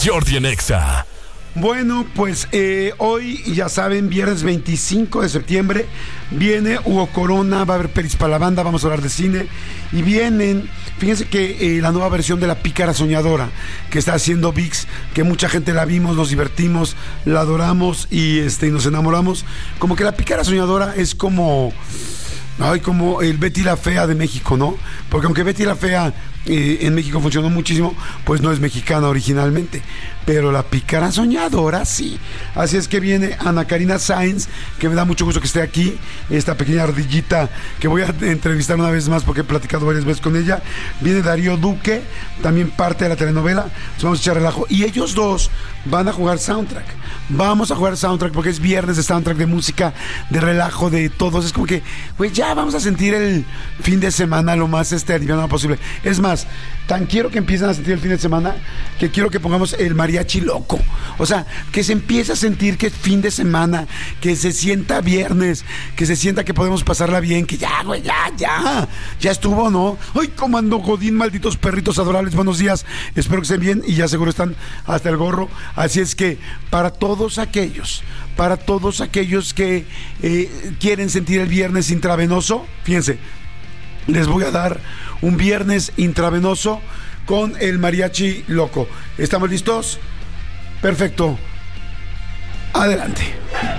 Jordi en Exa. Bueno, pues hoy, ya saben, viernes 25 de septiembre, viene Hugo Corona, va a haber pelis para la banda, vamos a hablar de cine. Y vienen, fíjense que la nueva versión de La Pícara Soñadora, que está haciendo ViX, que mucha gente la vimos, nos divertimos, la adoramos y nos enamoramos. Como que La Pícara Soñadora es como el Betty la Fea de México, ¿no? Porque aunque Betty la Fea en México funcionó muchísimo, pues no es mexicana originalmente, pero La Pícara Soñadora sí. Así es que viene Ana Karina Sáenz, que me da mucho gusto que esté aquí, esta pequeña ardillita que voy a entrevistar una vez más porque he platicado varias veces con ella. Viene Darío Duque, también parte de la telenovela. Entonces vamos a echar relajo y ellos dos van a jugar soundtrack. Vamos a jugar soundtrack porque es viernes de soundtrack, de música, de relajo, de todos. Es como que, güey, ya vamos a sentir el fin de semana lo más aliviado posible. Es más, tan quiero que empiecen a sentir el fin de semana que quiero que pongamos el mariachi loco. O sea, que se empiece a sentir que es fin de semana, que se sienta viernes, que se sienta que podemos pasarla bien, que ya, güey, ya estuvo, ¿no? Ay, cómo ando, Godín, malditos perritos adorables, buenos días, espero que estén bien y ya seguro están hasta el gorro. Así es que para todos aquellos que quieren sentir el viernes intravenoso, fíjense, les voy a dar un viernes intravenoso con el mariachi loco. ¿Estamos listos? Perfecto. Adelante.